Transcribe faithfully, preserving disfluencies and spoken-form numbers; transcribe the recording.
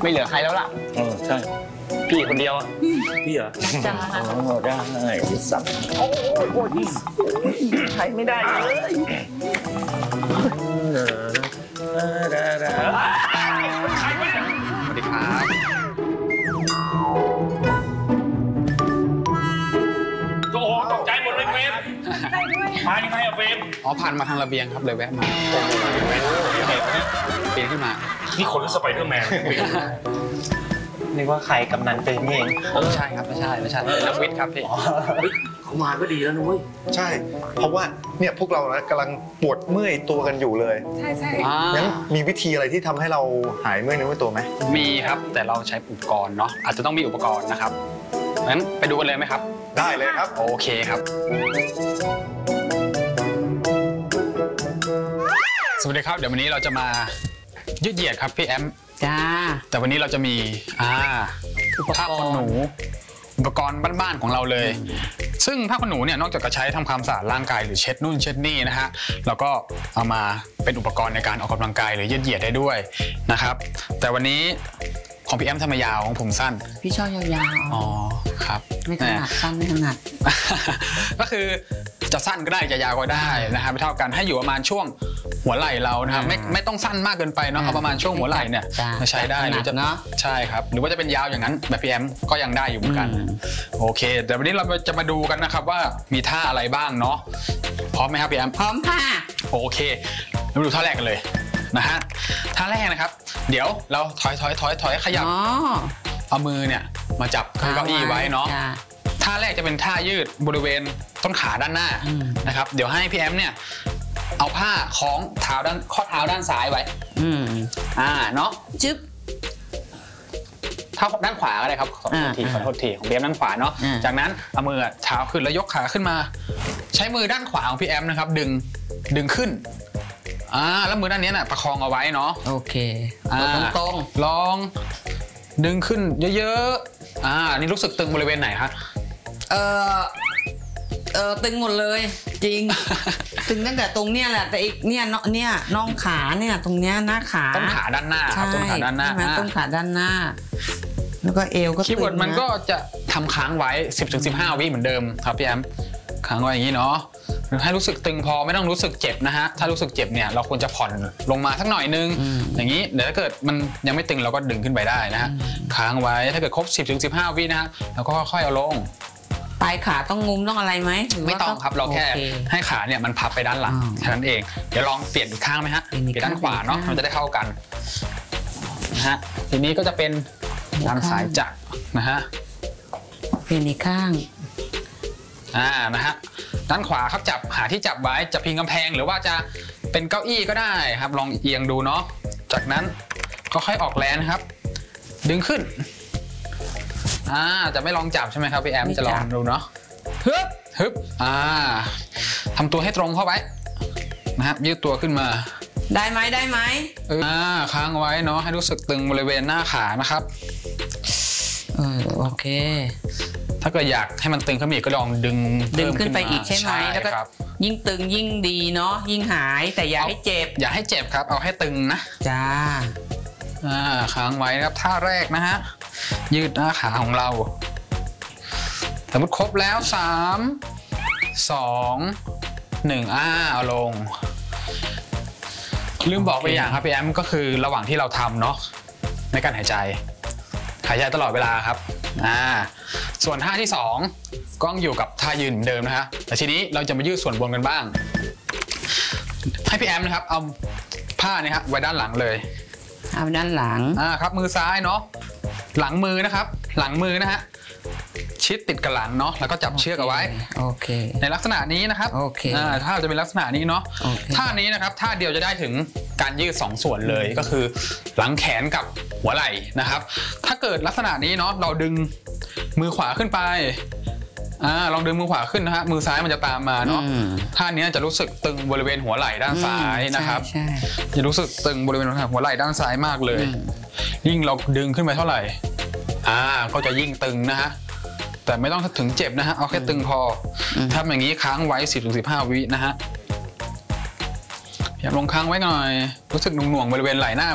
ไม่เหลือใครแล้วล่ะเออใช่พี่คนเดียวพี่เหรอจ้าได้สับโอ้โหใช้ไม่ได้เลยใครไม่ได้สวัสดีครับโอ้โหตกใจหมดเลยเฟรมมายังไงอะเฟรมอ๋อผ่านมาทางระเบียงครับเลยแวะมาปีนขึ้นมานี่คนหรือสไปเดอร์แมนนึกว่าใครกำนันตื่นเองไม่ใช่ครับไม่ใช่ไม่ใช่นักวิทย์ครับพี่เขามาก็ดีแล้วนุ้ยใช่เพราะว่าเนี่ยพวกเรานะกำลังปวดเมื่อยตัวกันอยู่เลยใช่ใช่งั้นมีวิธีอะไรที่ทำให้เราหายเมื่อยเนื้อตัวไหมมีครับแต่เราใช้อุปกรณ์เนาะอาจจะต้องมีอุปกรณ์นะครับงั้นไปดูกันเลยไหมครับได้เลยครับโอเคครับสวัสดีครับเดี๋ยววันนี้เราจะมายืดเหยียดครับพี่แอมจ้าแต่วันนี้เราจะมีอ่าผ้าขนหนูอุปกรณ์บ้านๆของเราเลยซึ่งผ้าขนหนูเนี่ยนอกจากจะใช้ทำความสะอาดร่างกายหรือเช็ดนู่นเช็ดนี่นะฮะเราก็เอามาเป็นอุปกรณ์ในการออกกำลังกายหรือยืดเหยียดได้ด้วยนะครับแต่วันนี้ของพี่แอมทำไมยาวของผมสั้นพี่ชอบยาวๆอ๋อครับไม่ถนัดสั้นไม่ถนัดก็คือจะสั้นก็ได้จะยาวก็ได้นะครับไม่เท่ากันให้อยู่ประมาณช่วงหัวไหล่เรานะครับไม่ไม่ต้องสั้นมากเกินไปเนาะเอาประมาณช่วงหัวไหล่เนี่ยมาใช้ได้หรือจะใช่ครับหรือว่าจะเป็นยาวอย่างนั้นแบบพี่แอมก็ยังได้อยู่เหมือนกันโอเคแต่วันนี้เราจะมาดูกันนะครับว่ามีท่าอะไรบ้างเนาะพร้อมไหมครับพี่แอมพร้อมค่ะโอเคเราดูท่าแรกกันเลยนะฮะท่าแรกนะครับเดี๋ยวเราถอยถอยถอยถอยขยับเอามือเนี่ยมาจับเก้าอี้ไว้เนาะท่าแรกจะเป็นท่ายืดบริเวณต้นขาด้านหน้านะครับเดี๋ยวให้พี่แอมเนี่ยเอาผ้าคล้องเท้าด้านข้อเท้าด้านซ้ายไว้อืมอ่าเนาะจึ๊บเท้าด้านขวาก็ได้ครับขอโทษทีขอโทษทีของพี่แอมด้านขวาเนาะจากนั้นเอามือเท้าขึ้นแล้วยกขาขึ้นมาใช้มือด้านขวาของพี่แอมนะครับดึงดึงขึ้นอ่าแล้วมือด้านนี้น่ะประคองเอาไว้เนาะโอเคอ่าตรงๆลองดึงขึ้นเยอะๆอ่านี่รู้สึกตึงบริเวณไหนครับเออเออตึงหมดเลยจริงตึงตั้งแต่ตรงเนี้ยแหละแต่อีกเนี่ยเนี่ยน่องขาเนี่ยตรงเนี้ยหน้าขาต้นขาด้านหน้าครับต้นขาด้านหน้าต้นขาด้านหน้าแล้วก็เอวก็ตึงคีย์เวิร์ดมันก็จะทำค้างไว้ สิบถึงสิบห้า วิเหมือนเดิมครับพี่แอมค้างไว้อย่างนี้เนาะให้รู้สึกตึงพอไม่ต้องรู้สึกเจ็บนะฮะถ้ารู้สึกเจ็บเนี่ยเราควรจะผ่อนลงมาสักหน่อยนึงอย่างนี้เดี๋ยวถ้าเกิดมันยังไม่ตึงเราก็ดึงขึ้นไปได้นะฮะค้างไว้ถ้าเกิดครบ สิบถึงสิบห้า วินะฮะเราก็ค่อยๆเอาลงปลายขาต้องงุ้มต้องอะไรไหมไม่ต้องครับเราแค่ให้ขาเนี่ยมันพับไปด้านหลังแค่นั้นเองเดี๋ยวลองเปลี่ยนอีกข้างไหมฮะเปลี่ยนด้านขวาเนาะมันจะได้เข้ากันนะฮะทีนี้ก็จะเป็นด้านซ้ายจับนะฮะเปลี่ยนอีกข้างอ่านะฮะด้านขวาครับจับหาที่จับไว้จะพิงกำแพงหรือว่าจะเป็นเก้าอี้ก็ได้ครับลองเอียงดูเนาะจากนั้นก็ค่อยออกแรงครับดึงขึ้นอ่าจะไม่ลองจับใช่ไหมครับพี่แอมจะลองดูเนาะฮึบฮึบอ่าทำตัวให้ตรงเข้าไว้นะครับยืดตัวขึ้นมาได้ไหมได้ไหมอ่าค้างไว้เนาะให้รู้สึกตึงบริเวณหน้าขานะครับเออโอเคถ้าเกิดอยากให้มันตึงขึ้นอีกก็ลองดึงดึงขึ้นไปอีกใช่ไหมแล้วก็ยิ่งตึงยิ่งดีเนาะยิ่งหายแต่อย่าให้เจ็บอย่าให้เจ็บครับเอาให้ตึงนะจ้าอ่าค้างไว้ครับท่าแรกนะฮะยืดหน้าขาของเราสมมติครบแล้วสามสองหนึ่งอ่าเอาลงลืมบอกไปอย่างครับพี่แอมก็คือระหว่างที่เราทำเนาะในการหายใจหายใจตลอดเวลาครับอ่าส่วนท่าที่สองก็อยู่กับท่ายืนเหมือนเดิมนะฮะแต่ทีนี้เราจะมายืดส่วนบนกันบ้างให้พี่แอมนะครับเอาผ้านี่ครับไว้ด้านหลังเลยเอาด้านหลังอ่าครับมือซ้ายเนาะหลังมือนะครับหลังมือนะฮะชิดติดกับหลังเนาะแล้วก็จับเชือกเอาไว้โอเคในลักษณะนี้นะครับโอเคอ่าถ้าจะเป็นลักษณะนี้เนาะท่านี้นะครับท่าเดียวจะได้ถึงการยืดสองส่วนเลยก็คือหลังแขนกับหัวไหล่นะครับถ้าเกิดลักษณะนี้เนาะเราดึงมือขวาขึ้นไปอ่าลองดึงมือขวาขึ้นนะฮะมือซ้ายมันจะตามมาเนาะท่านี้จะรู้สึกตึงบริเวณหัวไหล่ด้านซ้ายนะครับจะรู้สึกตึงบริเวณหัวไหล่ด้านซ้ายมากเลยยิ่งเราดึงขึ้นไปเท่าไหร่อ่าก็จะยิ่งตึงนะฮะแต่ไม่ต้องถึงเจ็บนะฮะเอาแค่ตึงพอทำอย่างนี้ค้างไว้ สิบถึงสิบห้า วินะฮะอย่าลงค้างไว้หน่อยรู้สึกหน่วงๆบริเวณไหล่หน้า